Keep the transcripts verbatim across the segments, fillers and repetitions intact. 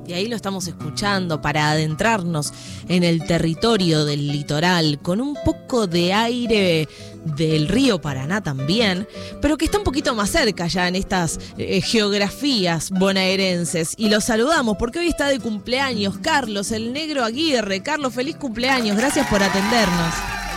y ahí lo estamos escuchando para adentrarnos en el territorio del litoral, con un poco de aire del río Paraná también, pero que está un poquito más cerca ya en estas eh, geografías bonaerenses. Y los saludamos porque hoy está de cumpleaños Carlos, el Negro Aguirre. Carlos, feliz cumpleaños, gracias por atendernos.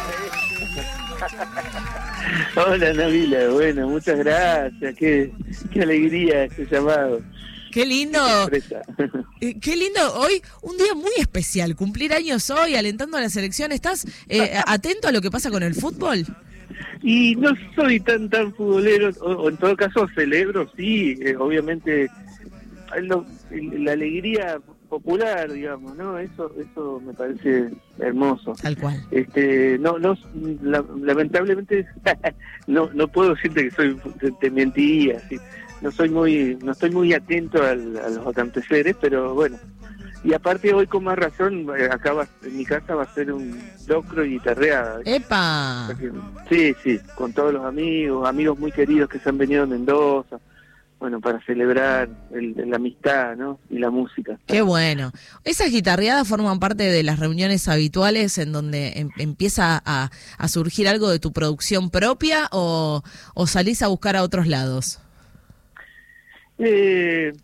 Hola Nabila, bueno, muchas gracias, qué, qué alegría este llamado. Qué lindo, eh, qué lindo, hoy un día muy especial, cumplir años hoy, alentando a la selección. ¿Estás eh, atento a lo que pasa con el fútbol? Y no soy tan tan futbolero, o, o en todo caso celebro, sí, eh, obviamente, lo, la alegría popular, digamos, ¿no? Eso eso me parece hermoso. Tal cual. Este, no, no, la, lamentablemente no no puedo decirte que soy, te, te mentiría, ¿sí? No soy muy, no estoy muy atento al, a los aconteceres, pero bueno. Y aparte hoy con más razón, acá va, en mi casa va a ser un locro y guitarreada. ¡Epa! Sí, sí, con todos los amigos, amigos muy queridos que se han venido a Mendoza, bueno, para celebrar el, la amistad, ¿no? Y la música. ¡Qué bueno! ¿Esas guitarreadas forman parte de las reuniones habituales en donde em, empieza a, a surgir algo de tu producción propia o, o salís a buscar a otros lados? Eh,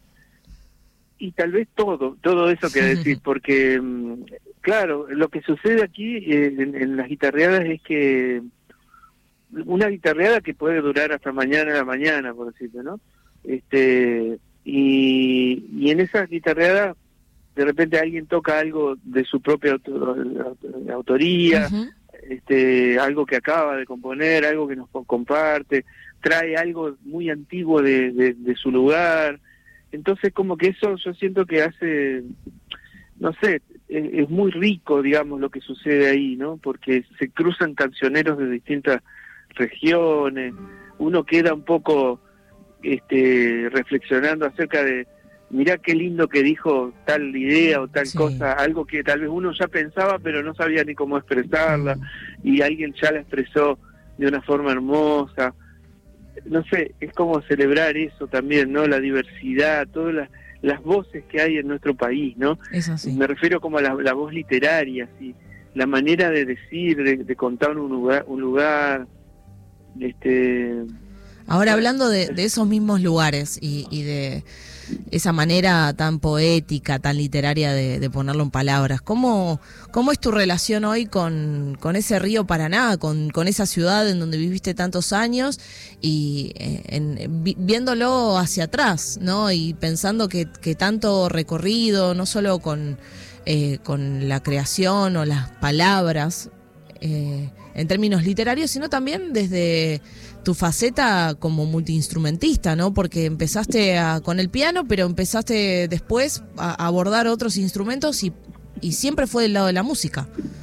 y tal vez todo, todo eso que decir, porque, claro, lo que sucede aquí eh, en, en las guitarreadas es que una guitarreada que puede durar hasta mañana a la mañana, por decirlo, ¿no? Este, y, y en esa guitarreada de repente alguien toca algo de su propia autor, autoría, uh-huh. este, algo que acaba de componer, algo que nos comparte, trae algo muy antiguo de, de, de su lugar. Entonces como que eso yo siento que hace, no sé, es, es muy rico, digamos, lo que sucede ahí, ¿no? Porque se cruzan cancioneros de distintas regiones, uno queda un poco este reflexionando acerca de, mirá qué lindo que dijo tal idea o tal sí. cosa, algo que tal vez uno ya pensaba pero no sabía ni cómo expresarla, mm. y alguien ya la expresó de una forma hermosa. No sé, es como celebrar eso también, ¿no? La diversidad, todas las, las voces que hay en nuestro país, ¿no? Eso sí. Me refiero como a la, la voz literaria, ¿sí? La manera de decir, de, de contar un lugar, un lugar, este... Ahora, hablando de, de esos mismos lugares y, y de esa manera tan poética, tan literaria de, de ponerlo en palabras, ¿cómo, cómo es tu relación hoy con, con ese río Paraná, con, con esa ciudad en donde viviste tantos años y eh, en, vi, viéndolo hacia atrás, ¿no? Y pensando que, que tanto recorrido, no solo con, eh, con la creación o las palabras, eh, en términos literarios, sino también desde tu faceta como multiinstrumentista, ¿no? Porque empezaste a, con el piano, pero empezaste después a, a abordar otros instrumentos y, y siempre fue del lado de la música.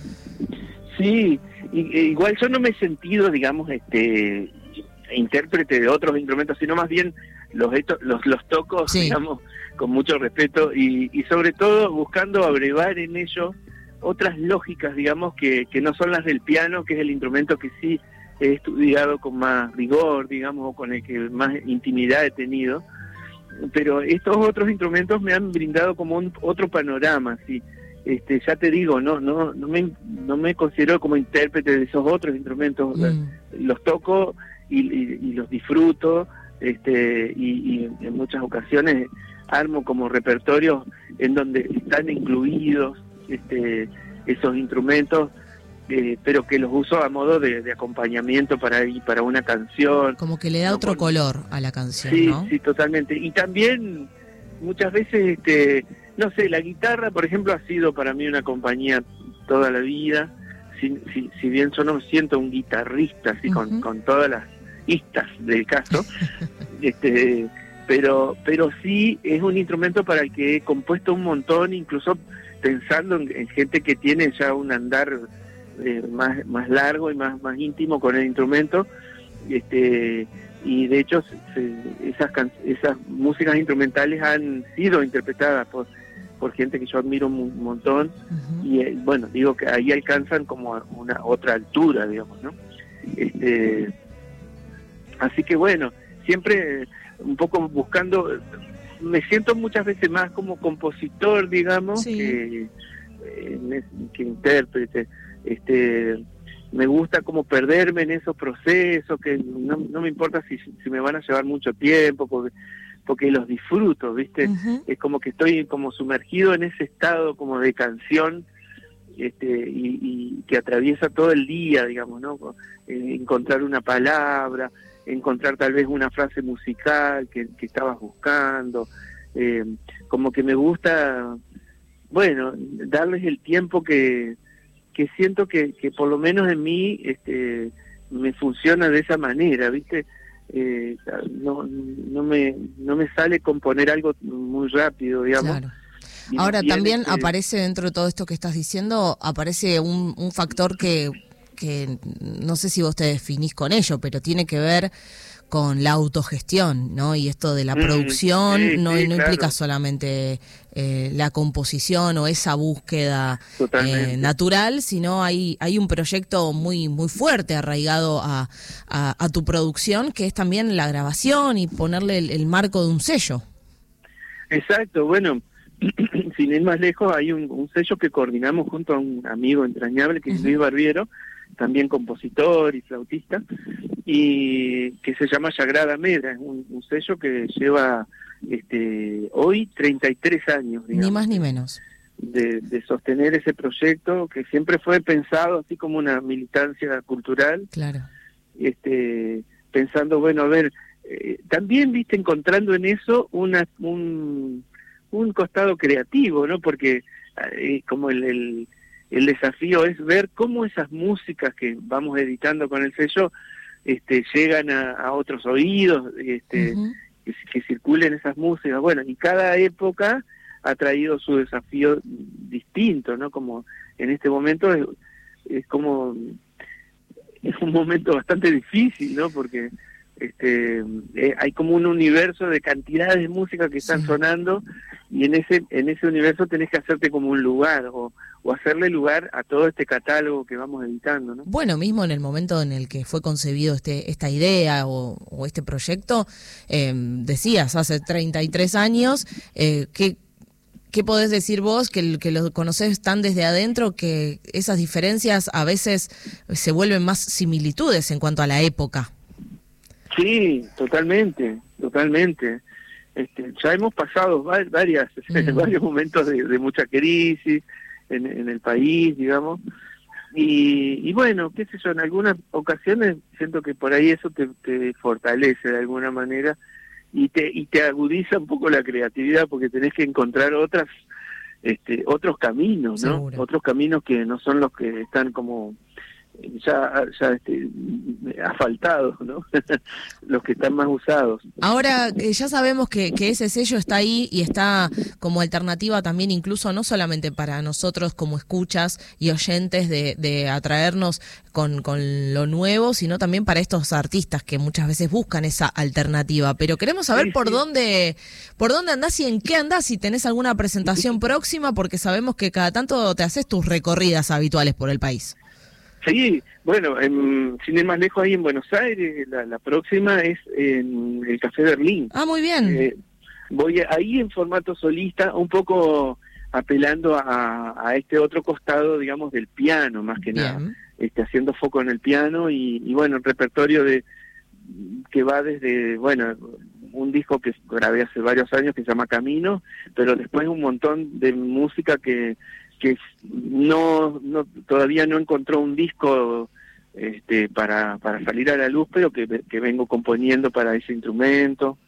Sí, y, igual yo no me he sentido, digamos, este intérprete de otros instrumentos, sino más bien los los, los toco, sí. digamos, con mucho respeto y, y sobre todo buscando abrevar en ellos otras lógicas, digamos, que, que no son las del piano, que es el instrumento que sí he estudiado con más rigor, digamos, o con el que más intimidad he tenido, pero estos otros instrumentos me han brindado como un otro panorama, ¿sí? Este, ya te digo, no no no me no me considero como intérprete de esos otros instrumentos, mm. los toco y, y, y los disfruto, este y, y en muchas ocasiones armo como repertorios en donde están incluidos este esos instrumentos, eh, pero que los uso a modo de, de acompañamiento para para una canción. Como que le da, ¿no?, otro color a la canción, sí, ¿no? Sí, totalmente. Y también muchas veces, este, no sé, la guitarra, por ejemplo, ha sido para mí una compañía toda la vida. Si, si, si bien yo no me siento un guitarrista, así, uh-huh. con, con todas las istas del caso, este, pero, pero sí es un instrumento para el que he compuesto un montón, incluso pensando en, en gente que tiene ya un andar eh, más más largo y más más íntimo con el instrumento, este y de hecho se, esas can, esas músicas instrumentales han sido interpretadas por por gente que yo admiro un montón, uh-huh. y eh, bueno, digo que ahí alcanzan como una otra altura, digamos, ¿no? Este así que bueno, siempre un poco buscando me siento muchas veces más como compositor, digamos, sí. que, eh, que intérprete. Este, me gusta como perderme en esos procesos, que no, no me importa si, si me van a llevar mucho tiempo, porque porque los disfruto, ¿viste? Uh-huh. Es como que estoy como sumergido en ese estado como de canción, este, y, y que atraviesa todo el día, digamos, ¿no? Eh, encontrar una palabra, encontrar tal vez una frase musical que, que estabas buscando, eh, como que me gusta, bueno, darles el tiempo que, que siento que, que por lo menos en mí este, me funciona de esa manera, ¿viste? Eh, no no me no me sale componer algo muy rápido, digamos. Claro. Ahora también este... aparece dentro de todo esto que estás diciendo, aparece un, un factor que, que no sé si vos te definís con ello, pero tiene que ver con la autogestión, ¿no? Y esto de la mm, producción sí, no, sí, no implica claro. solamente eh, la composición o esa búsqueda eh, natural, sino hay hay un proyecto muy muy fuerte arraigado a, a, a tu producción, que es también la grabación y ponerle el, el marco de un sello. Exacto, bueno, sin ir más lejos, hay un, un sello que coordinamos junto a un amigo entrañable que es uh-huh. Luis Barbiero, también compositor y flautista, y que se llama Sagrada Medra, es un, un sello que lleva este hoy treinta y tres años, digamos, ni más ni menos, de, de sostener ese proyecto que siempre fue pensado así como una militancia cultural, claro, este pensando, bueno, a ver, eh, también, viste, encontrando en eso una un, un costado creativo, ¿no? Porque eh, como el, el el desafío es ver cómo esas músicas que vamos editando con el sello este, llegan a, a otros oídos, este, uh-huh. que, que circulen esas músicas. Bueno, y cada época ha traído su desafío distinto, ¿no? Como en este momento es, es como es un momento bastante difícil, ¿no? Porque este eh, hay como un universo de cantidades de música que están sí. sonando, y en ese en ese universo tenés que hacerte como un lugar o, o hacerle lugar a todo este catálogo que vamos editando, ¿no? Bueno, mismo en el momento en el que fue concebido este esta idea o, o este proyecto, eh, decías, hace treinta y tres años, eh, ¿qué, ¿qué podés decir vos, que, que lo conocés tan desde adentro, que esas diferencias a veces se vuelven más similitudes en cuanto a la época? Sí, totalmente, totalmente. Este, ya hemos pasado varias, mm. varios momentos de, de mucha crisis en, en el país, digamos, y, y bueno, qué sé yo, en algunas ocasiones siento que por ahí eso te, te fortalece de alguna manera y te y te agudiza un poco la creatividad, porque tenés que encontrar otras este otros caminos, ¿no? Seguro. Otros caminos que no son los que están como ya, ya este, asfaltados, ¿no? Los que están más usados. Ahora, eh, ya sabemos que, que ese sello está ahí y está como alternativa también, incluso no solamente para nosotros como escuchas y oyentes de, de atraernos con, con lo nuevo, sino también para estos artistas que muchas veces buscan esa alternativa. Pero queremos saber sí, por sí. dónde por dónde andás y en qué andás, si tenés alguna presentación próxima, porque sabemos que cada tanto te haces tus recorridas habituales por el país. Sí, bueno, en, sin ir más lejos, ahí en Buenos Aires, la, la próxima es en el Café Berlín. Ah, muy bien. Eh, voy a, ahí en formato solista, un poco apelando a, a este otro costado, digamos, del piano, más que bien. nada, este, haciendo foco en el piano y, y bueno, el repertorio de que va desde, bueno, un disco que grabé hace varios años que se llama Camino, pero después un montón de música que que no, no todavía no encontró un disco este para para salir a la luz, pero que, que vengo componiendo para ese instrumento.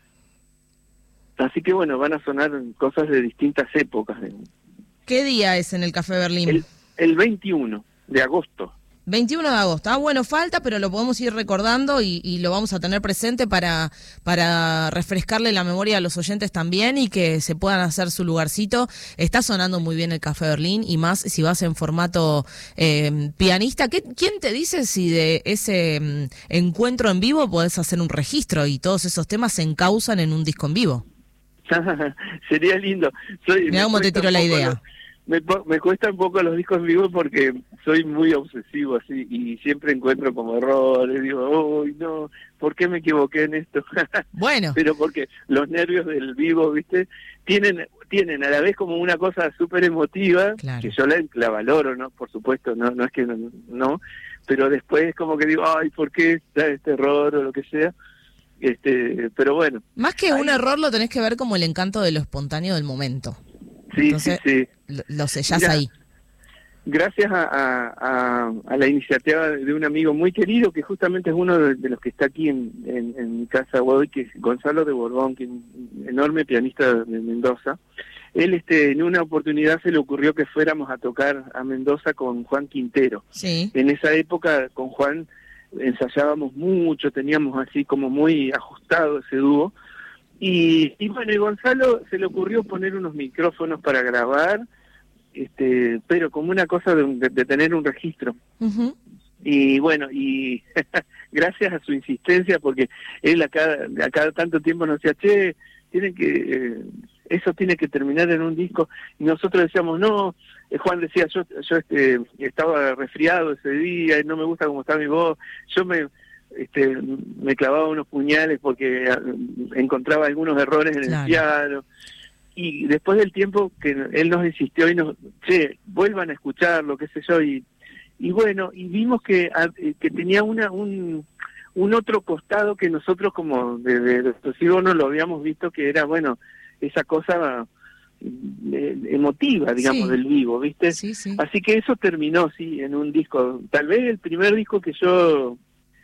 Así que bueno, van a sonar cosas de distintas épocas. ¿Qué día es en el Café Berlín? El, el veintiuno de agosto. veintiuno de agosto. Ah, bueno, falta, pero lo podemos ir recordando y, y lo vamos a tener presente para, para refrescarle la memoria a los oyentes también y que se puedan hacer su lugarcito. Está sonando muy bien el Café Berlín, y más si vas en formato eh, pianista. ¿Qué, ¿Quién te dice si de ese um, encuentro en vivo podés hacer un registro y todos esos temas se encausan en un disco en vivo? Sería lindo. Soy, Mirá cómo te tiro la idea. Los... me, me cuesta un poco los discos vivos porque soy muy obsesivo así y siempre encuentro como errores, digo, uy, no, ¿por qué me equivoqué en esto? Bueno. Pero porque los nervios del vivo, ¿viste? Tienen tienen a la vez como una cosa súper emotiva, claro. que yo la, la valoro, ¿no? Por supuesto, no no es que no, no, pero después como que digo, ay, ¿por qué está este error o lo que sea? Este, pero bueno. Más que hay... un error lo tenés que ver como el encanto de lo espontáneo del momento. Sí, Entonces, sí, sí. Lo, lo sellás Mirá, ahí. Gracias a, a, a, a la iniciativa de un amigo muy querido, que justamente es uno de, de los que está aquí en, en, en mi casa hoy, que es Gonzalo de Borbón, que es un enorme pianista de Mendoza. Él, este, en una oportunidad se le ocurrió que fuéramos a tocar a Mendoza con Juan Quintero. Sí. En esa época con Juan ensayábamos mucho, teníamos así como muy ajustado ese dúo. Y, y bueno, y Gonzalo se le ocurrió poner unos micrófonos para grabar, este, pero como una cosa de, de, de tener un registro. Uh-huh. Y bueno, y gracias a su insistencia, porque él a cada, a cada tanto tiempo nos decía, che, tienen que, eh, eso tiene que terminar en un disco, y nosotros decíamos, no, eh, Juan decía, yo yo este, estaba resfriado ese día, y no me gusta cómo está mi voz, yo me... Este, me clavaba unos puñales porque encontraba algunos errores en claro. el piano, y después del tiempo que él nos insistió y nos, che, vuelvan a escucharlo, qué sé yo, y y bueno, y vimos que que tenía una un un otro costado que nosotros como de, de, de explosivo no lo habíamos visto, que era, bueno, esa cosa eh, emotiva, digamos, sí. del vivo, ¿viste? Sí, sí. Así que eso terminó, sí, en un disco, tal vez el primer disco que yo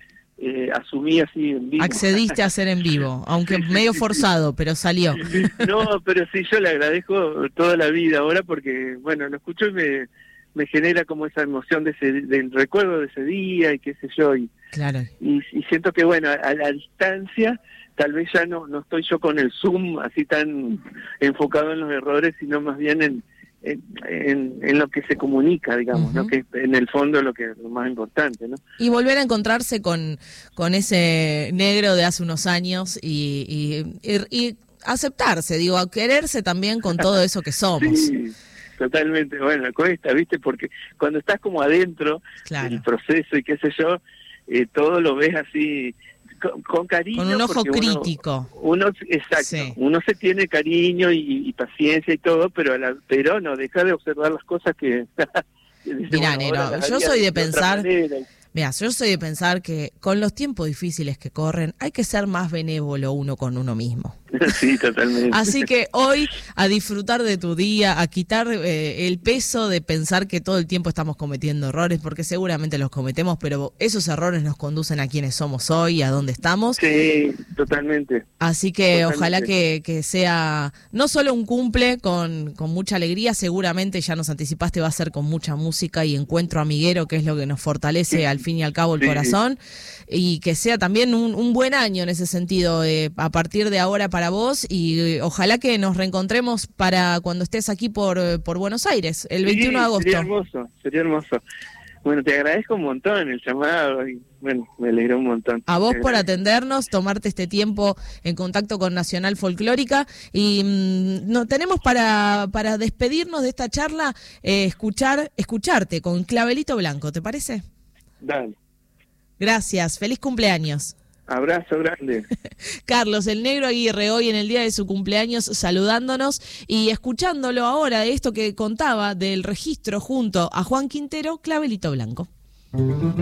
Eh, asumí así en vivo. Accediste a hacer en vivo, aunque sí, sí, medio sí, forzado, sí. pero salió. No, pero sí, yo le agradezco toda la vida ahora porque, bueno, lo escucho y me, me genera como esa emoción de ese, del recuerdo de ese día y qué sé yo, y, claro. y, y siento que, bueno, a, a la distancia tal vez ya no, no estoy yo con el zoom así tan enfocado en los errores, sino más bien en En, en, en lo que se comunica, digamos, uh-huh. ¿no? Que en el fondo es lo que lo más importante, ¿no? Y volver a encontrarse con, con ese negro de hace unos años y, y, y, y aceptarse, digo, a quererse también con todo eso que somos. Sí, totalmente. Bueno, cuesta, ¿viste? Porque cuando estás como adentro claro. del proceso y qué sé yo, eh, todo lo ves así con, con cariño. Con un ojo crítico. Uno, uno exacto, sí. Uno se tiene cariño y, y paciencia y todo, pero la, pero no deja de observar las cosas que... que Mirá, Nero, yo soy de, de pensar... Mira, yo soy de pensar que con los tiempos difíciles que corren hay que ser más benévolo uno con uno mismo. Sí, totalmente. Así que hoy a disfrutar de tu día, a quitar eh, el peso de pensar que todo el tiempo estamos cometiendo errores, porque seguramente los cometemos, pero esos errores nos conducen a quienes somos hoy, a dónde estamos. Sí, totalmente. Así que totalmente. Ojalá que, que sea no solo un cumple con, con mucha alegría, seguramente ya nos anticipaste va a ser con mucha música y encuentro amiguero, que es lo que nos fortalece sí. al fin y al cabo el sí. corazón, y que sea también un, un buen año en ese sentido, eh, a partir de ahora para vos, y eh, ojalá que nos reencontremos para cuando estés aquí por, por Buenos Aires, el veintiuno de agosto. Sería hermoso, sería hermoso. Bueno, te agradezco un montón el llamado y bueno, me alegró un montón. A vos por atendernos, tomarte este tiempo en contacto con Nacional Folclórica y mmm, no tenemos para para despedirnos de esta charla eh, escuchar escucharte con Clavelito Blanco, ¿te parece? Dale. Gracias, feliz cumpleaños. Abrazo grande. Carlos, el Negro Aguirre, hoy en el día de su cumpleaños saludándonos y escuchándolo ahora de esto que contaba del registro junto a Juan Quintero, Clavelito Blanco.